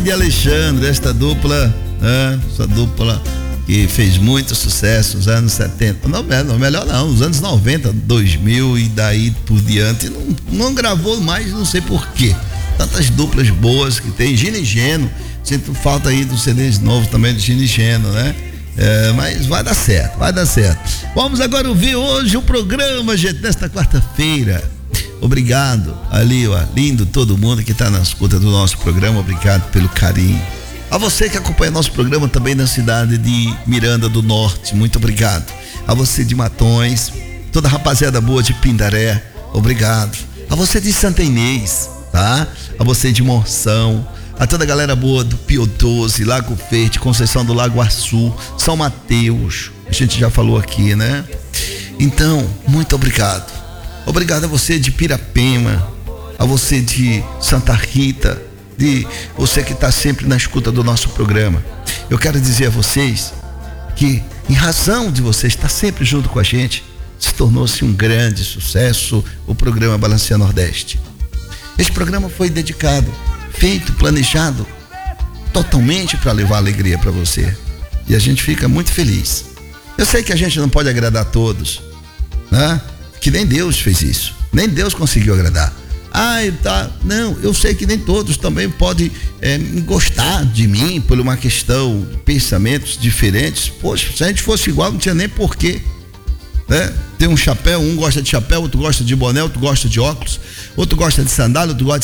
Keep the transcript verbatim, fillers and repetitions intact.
e Alexandre, esta dupla, né? Essa dupla que fez muito sucesso nos anos setenta, não, não melhor não, nos anos noventa, dois mil e daí por diante, não, não gravou mais, não sei porquê. Tantas duplas boas que tem, Gino e Geno, sinto falta aí dos C Ds novos também do Gino e Geno, né? É, mas vai dar certo, vai dar certo. Vamos agora ouvir hoje o programa, gente, nesta quarta-feira. Obrigado ali, ó, lindo todo mundo que está na escuta do nosso programa, obrigado pelo carinho. A você que acompanha nosso programa também na cidade de Miranda do Norte, muito obrigado. A você de Matões, toda a rapaziada boa de Pindaré, obrigado. A você de Santa Inês, tá? A você de Monção, a toda a galera boa do Pio doze, Lago Verde, Conceição do Lago Açu, São Mateus, a gente já falou aqui, né? Então, muito obrigado. Obrigado a você de Pirapema, a você de Santa Rita, de você que está sempre na escuta do nosso programa. Eu quero dizer a vocês que, em razão de você estar sempre junto com a gente, se tornou-se um grande sucesso o programa Balanceia Nordeste. Este programa foi dedicado, feito, planejado totalmente para levar alegria para você. E a gente fica muito feliz. Eu sei que a gente não pode agradar a todos, né? Que nem Deus fez isso, nem Deus conseguiu agradar. Ah, tá, não, eu sei que nem todos também podem é, gostar de mim por uma questão de pensamentos diferentes. Poxa, se a gente fosse igual, não tinha nem porquê, né? Tem um chapéu, um gosta de chapéu, outro gosta de boné, outro gosta de óculos, outro gosta de sandália, outro gosta